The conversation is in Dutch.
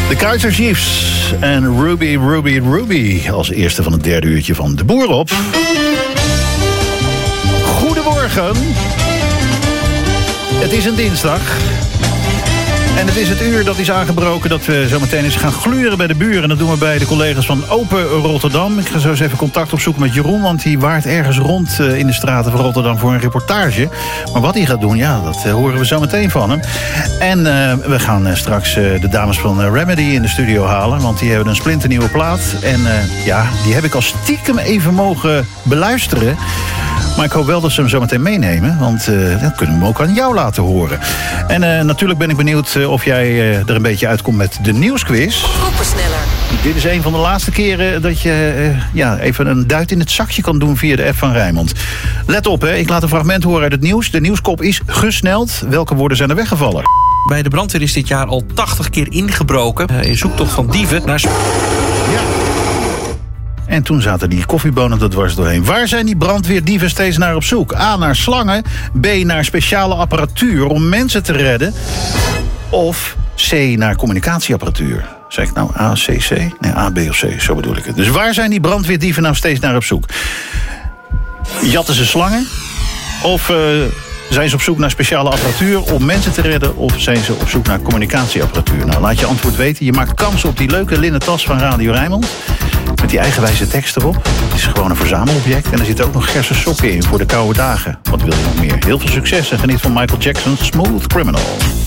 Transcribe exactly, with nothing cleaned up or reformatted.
De Kaiser Chiefs en Ruby, Ruby, Ruby als eerste van het derde uurtje van De Boer op. Goedemorgen. Het is een dinsdag. En het is het uur dat is aangebroken dat we zo meteen eens gaan gluren bij de buren. Dat doen we bij de collega's van Open Rotterdam. Ik ga zo eens even contact opzoeken met Jeroen, want die waart ergens rond in de straten van Rotterdam voor een reportage. Maar wat hij gaat doen, ja, dat horen we zo meteen van hem. En uh, we gaan uh, straks uh, de dames van uh, Remedy in de studio halen, want die hebben een splinternieuwe plaat. En uh, ja, die heb ik al stiekem even mogen beluisteren. Maar ik hoop wel dat ze hem zo meteen meenemen, want uh, dan kunnen we hem ook aan jou laten horen. En uh, natuurlijk ben ik benieuwd uh, of jij uh, er een beetje uitkomt met de nieuwsquiz. Groepensneller. Dit is een van de laatste keren dat je uh, ja, even een duit in het zakje kan doen via de app van Rijnmond. Let op, hè, ik laat een fragment horen uit het nieuws. De nieuwskop is gesneld. Welke woorden zijn er weggevallen? Bij de brandweer is dit jaar al tachtig keer ingebroken. In zoektocht van dieven naar... Ja. En toen zaten die koffiebonen er dwars doorheen. Waar zijn die brandweerdieven steeds naar op zoek? A, naar slangen. B, naar speciale apparatuur om mensen te redden. Of C, naar communicatieapparatuur. Zeg ik nou A, C, C? Nee, A, B of C, zo bedoel ik het. Dus waar zijn die brandweerdieven nou steeds naar op zoek? Jatten ze slangen? Of... Uh, Zijn ze op zoek naar speciale apparatuur om mensen te redden? Of zijn ze op zoek naar communicatieapparatuur? Nou, laat je antwoord weten. Je maakt kans op die leuke linnen tas van Radio Rijnmond. Met die eigenwijze tekst erop. Het is gewoon een verzamelobject. En er zitten ook nog gersen sokken in voor de koude dagen. Wat wil je nog meer? Heel veel succes en geniet van Michael Jackson's Smooth Criminal.